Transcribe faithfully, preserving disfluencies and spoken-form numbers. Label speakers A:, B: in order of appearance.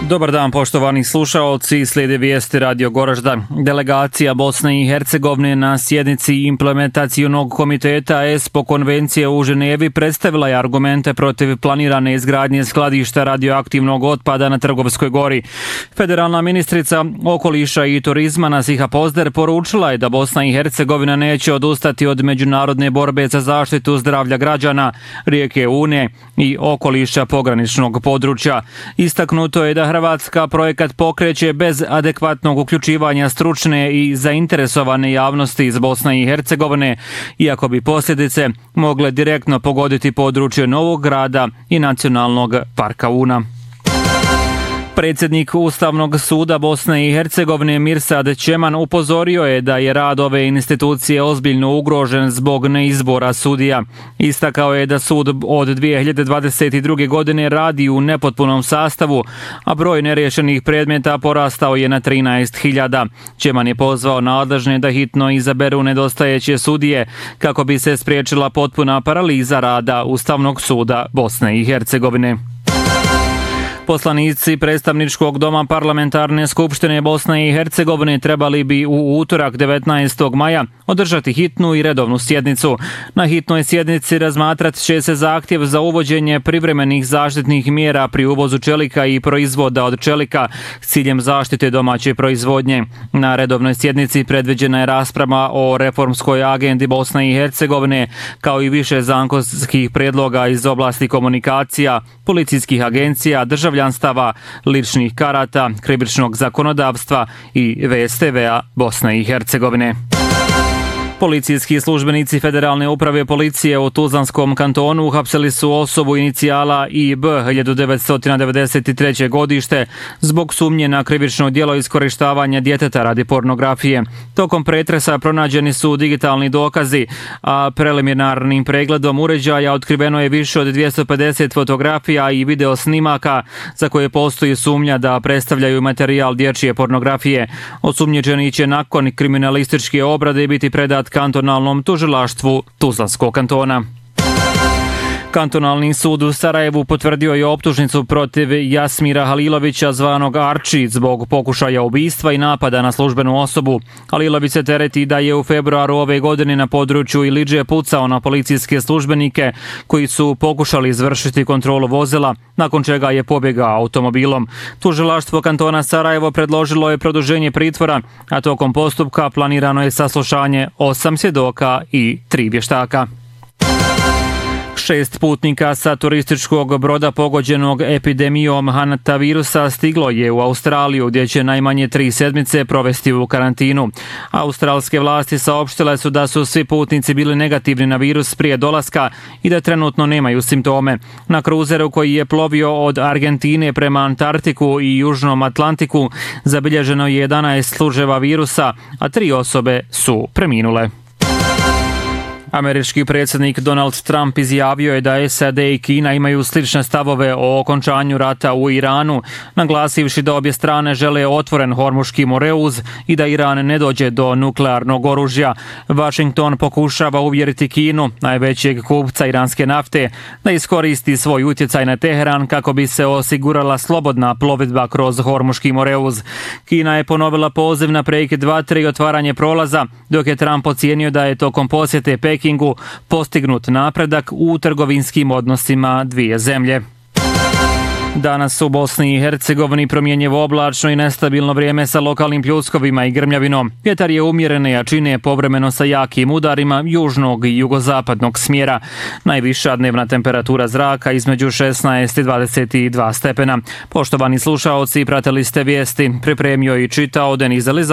A: Dobar dan, poštovani slušaoci, slijede vijesti Radio Goražda. Delegacija Bosne i Hercegovine na sjednici implementacionog komiteta ESPO konvencije u Ženevi predstavila je argumente protiv planirane izgradnje skladišta radioaktivnog otpada na Trgovskoj gori. Federalna ministrica okoliša i turizma Nasiha Pozder poručila je da Bosna i Hercegovina neće odustati od međunarodne borbe za zaštitu zdravlja građana, rijeke Une i okoliša pograničnog područja. Istaknuto je da Hrvatska projekat pokreće bez adekvatnog uključivanja stručne i zainteresovane javnosti iz Bosne i Hercegovine, iako bi posljedice mogle direktno pogoditi područje Novog Grada i Nacionalnog parka Una. Predsjednik Ustavnog suda Bosne i Hercegovine Mirsad Čeman upozorio je da je rad ove institucije ozbiljno ugrožen zbog neizbora sudija. Istakao je da sud od dvije hiljade dvadeset druge. godine radi u nepotpunom sastavu, a broj neriješenih predmeta porastao je na trinaest hiljada. Čeman je pozvao nadležne da hitno izaberu nedostajeće sudije kako bi se spriječila potpuna paraliza rada Ustavnog suda Bosne i Hercegovine. Poslanici predstavničkog doma parlamentarne skupštine Bosne i Hercegovine trebali bi u utorak devetnaestog maja održati hitnu i redovnu sjednicu. Na hitnoj sjednici razmatrat će se zahtjev za uvođenje privremenih zaštitnih mjera pri uvozu čelika i proizvoda od čelika s ciljem zaštite domaće proizvodnje. Na redovnoj sjednici predviđena je rasprava o reformskoj agendi Bosne i Hercegovine, kao i više zakonskih prijedloga iz oblasti komunikacija, policijskih agencija, državljanstava, ličnih karata, krivičnog zakonodavstva i V S T V-a Bosne i Hercegovine. Policijski službenici Federalne uprave policije u Tuzlanskom kantonu uhapsili su osobu inicijala I B hiljadu devetsto devedeset treće. godište zbog sumnje na krivično djelo iskorištavanja djeteta radi pornografije. Tokom pretresa pronađeni su digitalni dokazi, a preliminarnim pregledom uređaja otkriveno je više od dvjesto pedeset fotografija i video snimaka za koje postoji sumnja da predstavljaju materijal dječje pornografije. Osumnjičeni će nakon kriminalističke obrade biti predat kantonalnom tužilaštvu Tuzlanskog kantona. Kantonalni sud u Sarajevu potvrdio je optužnicu protiv Jasmira Halilovića zvanog Arči zbog pokušaja ubistva i napada na službenu osobu. Halilović se tereti da je u februaru ove godine na području Ilidže pucao na policijske službenike koji su pokušali izvršiti kontrolu vozila, nakon čega je pobjegao automobilom. Tužilaštvo kantona Sarajevo predložilo je produženje pritvora, a tokom postupka planirano je saslušanje osam svjedoka i tri vještaka. Šest putnika sa turističkog broda pogođenog epidemijom hantavirusa stiglo je u Australiju, gdje će najmanje tri sedmice provesti u karantinu. Australske vlasti saopštile su da su svi putnici bili negativni na virus prije dolaska i da trenutno nemaju simptome. Na kruzeru koji je plovio od Argentine prema Antarktiku i Južnom Atlantiku zabilježeno je jedanaest slučajeva virusa, a tri osobe su preminule. Američki predsjednik Donald Trump izjavio je da S A D i Kina imaju slične stavove o okončanju rata u Iranu, naglasivši da obje strane žele otvoren Hormuški moreuz i da Iran ne dođe do nuklearnog oružja. Washington pokušava uvjeriti Kinu, najvećeg kupca iranske nafte, da iskoristi svoj utjecaj na Teheran kako bi se osigurala slobodna plovidba kroz Hormuški moreuz. Kina je ponovila poziv na prekid vatre i otvaranje prolaza, dok je Trump ocijenio da je tokom posjete Pekingu Pekingu postignut napredak u trgovinskim odnosima dvije zemlje. Danas u Bosni i Hercegovini promjenjivo oblačno i nestabilno vrijeme sa lokalnim pljuskovima i grmljavinom. Vjetar je umjerene jačine, povremeno sa jakim udarima južnog i jugozapadnog smjera. Najviša dnevna temperatura zraka između šesnaest i dvadeset dva stepena. Poštovani slušaoci, pratili ste vijesti, pripremio i čitao Deniz Eliza.